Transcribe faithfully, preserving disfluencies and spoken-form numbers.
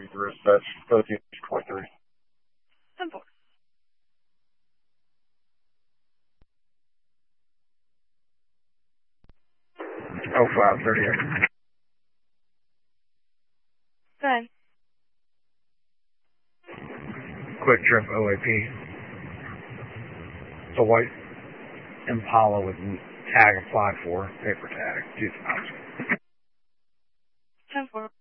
through dispatch, thirteen twenty-three. ten four. Oh five thirty-eight. Go ahead. Quick Trip O A P. It's a white Impala with tag applied for, paper tag, two thousand. ten four.